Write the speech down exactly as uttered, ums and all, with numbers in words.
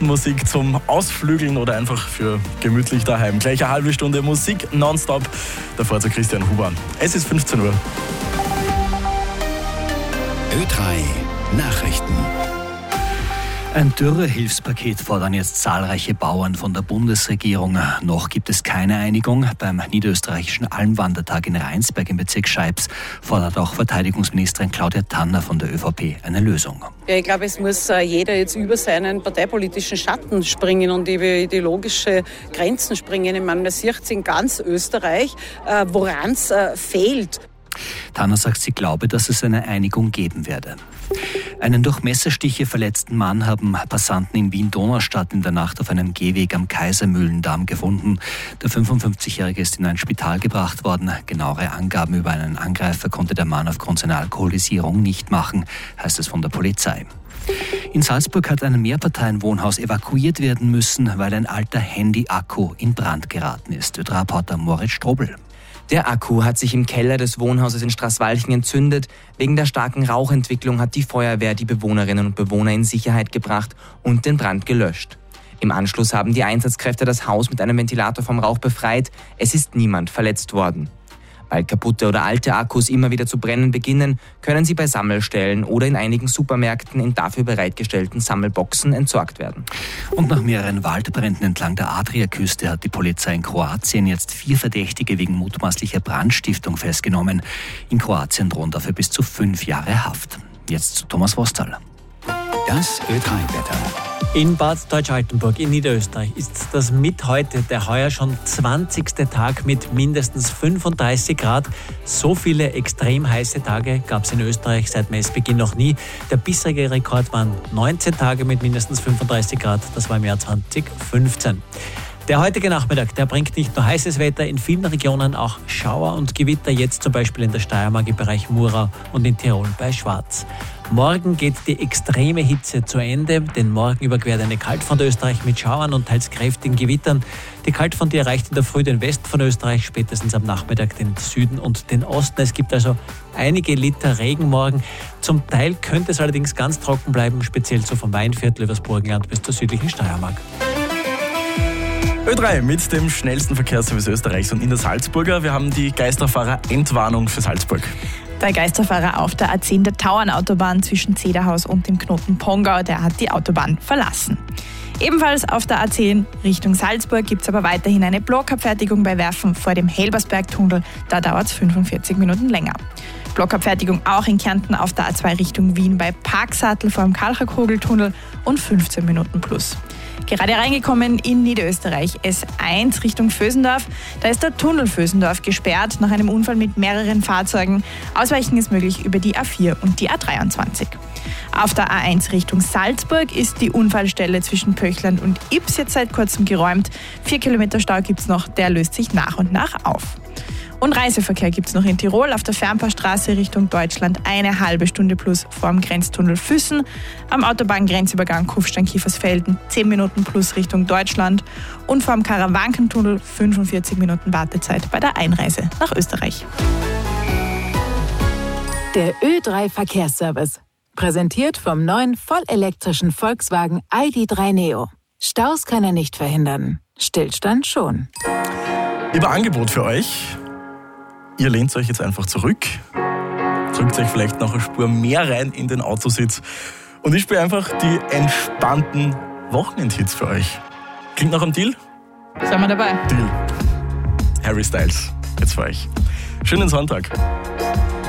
Lichtenmusik zum Ausflügeln oder einfach für gemütlich daheim. Gleich eine halbe Stunde Musik nonstop. Davor zu Christian Huber. Es ist fünfzehn Uhr. Ö drei Nachrichten. Ein Dürrehilfspaket fordern jetzt zahlreiche Bauern von der Bundesregierung. Noch gibt es keine Einigung. Beim niederösterreichischen Almwandertag in Rheinsberg im Bezirk Scheibs fordert auch Verteidigungsministerin Claudia Tanner von der ÖVP eine Lösung. Ja, ich glaube, es muss jeder jetzt über seinen parteipolitischen Schatten springen und über ideologische Grenzen springen. Ich meine, man sieht es in ganz Österreich, woran es fehlt. Tanner sagt, sie glaube, dass es eine Einigung geben werde. Einen durch Messerstiche verletzten Mann haben Passanten in Wien-Donaustadt in der Nacht auf einem Gehweg am Kaisermühlendamm gefunden. Der fünfundfünfzigjährige ist in ein Spital gebracht worden. Genauere Angaben über einen Angreifer konnte der Mann aufgrund seiner Alkoholisierung nicht machen, heißt es von der Polizei. In Salzburg hat ein Mehrparteienwohnhaus evakuiert werden müssen, weil ein alter Handy-Akku in Brand geraten ist. Ö drei Reporter Moritz Strobel. Der Akku hat sich im Keller des Wohnhauses in Straßwalchen entzündet. Wegen der starken Rauchentwicklung hat die Feuerwehr die Bewohnerinnen und Bewohner in Sicherheit gebracht und den Brand gelöscht. Im Anschluss haben die Einsatzkräfte das Haus mit einem Ventilator vom Rauch befreit. Es ist niemand verletzt worden. Weil kaputte oder alte Akkus immer wieder zu brennen beginnen, können sie bei Sammelstellen oder in einigen Supermärkten in dafür bereitgestellten Sammelboxen entsorgt werden. Und nach mehreren Waldbränden entlang der Adriaküste hat die Polizei in Kroatien jetzt vier Verdächtige wegen mutmaßlicher Brandstiftung festgenommen. In Kroatien drohen dafür bis zu fünf Jahre Haft. Jetzt zu Thomas Wostal. Das Ö drei Wetter. In Bad Deutsch-Altenburg in Niederösterreich ist das mit heute der heuer schon zwanzigste Tag mit mindestens fünfunddreißig Grad. So viele extrem heiße Tage gab es in Österreich seit Messbeginn noch nie. Der bisherige Rekord waren neunzehn Tage mit mindestens fünfunddreißig Grad. Das war im Jahr zweitausendfünfzehn. Der heutige Nachmittag, der bringt nicht nur heißes Wetter, in vielen Regionen auch Schauer und Gewitter, jetzt zum Beispiel in der Steiermark im Bereich Murau und in Tirol bei Schwarz. Morgen geht die extreme Hitze zu Ende, denn morgen überquert eine Kaltfront Österreich mit Schauern und teils kräftigen Gewittern. Die Kaltfront die erreicht in der Früh den Westen von Österreich, spätestens am Nachmittag den Süden und den Osten. Es gibt also einige Liter Regen morgen. Zum Teil könnte es allerdings ganz trocken bleiben, speziell so vom Weinviertel übers Burgenland bis zur südlichen Steiermark. Ö drei mit dem schnellsten Verkehrsservice Österreichs und in der Salzburger. Wir haben die Geisterfahrer-Entwarnung für Salzburg. Der Geisterfahrer auf der A zehn der Tauernautobahn zwischen Zederhaus und dem Knoten Pongau, der hat die Autobahn verlassen. Ebenfalls auf der A zehn Richtung Salzburg gibt es aber weiterhin eine Blockabfertigung bei Werfen vor dem Helbersbergtunnel. Da dauert es fünfundvierzig Minuten länger. Blockabfertigung auch in Kärnten auf der A zwei Richtung Wien bei Parksattel vor dem Kalcherkogeltunnel und fünfzehn Minuten plus. Gerade reingekommen in Niederösterreich S eins Richtung Vösendorf. Da ist der Tunnel Vösendorf gesperrt nach einem Unfall mit mehreren Fahrzeugen. Ausweichen ist möglich über die A vier und die A dreiundzwanzig. Auf der A eins Richtung Salzburg ist die Unfallstelle zwischen Pöchland und Ips jetzt seit kurzem geräumt. Vier Kilometer Stau gibt es noch, der löst sich nach und nach auf. Und Reiseverkehr gibt es noch in Tirol auf der Fernpaarstraße Richtung Deutschland eine halbe Stunde plus vor dem Grenztunnel Füssen. Am Autobahngrenzübergang Kufstein-Kiefersfelden zehn Minuten plus Richtung Deutschland. Und vor dem Karawankentunnel fünfundvierzig Minuten Wartezeit bei der Einreise nach Österreich. Der Ö drei Verkehrsservice. Präsentiert vom neuen vollelektrischen Volkswagen I D drei Neo. Staus kann er nicht verhindern. Stillstand schon. Lieber Angebot für euch. Ihr lehnt euch jetzt einfach zurück, drückt euch vielleicht noch eine Spur mehr rein in den Autositz und ich spiele einfach die entspannten Wochenendhits für euch. Klingt nach einem Deal? Sind wir dabei? Deal. Harry Styles, jetzt für euch. Schönen Sonntag.